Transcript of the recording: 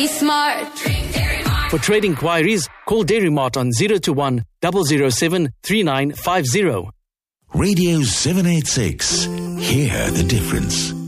Smart. For trade inquiries, call Dairy Mart on 021 007 3950. Radio 786. Hear the difference.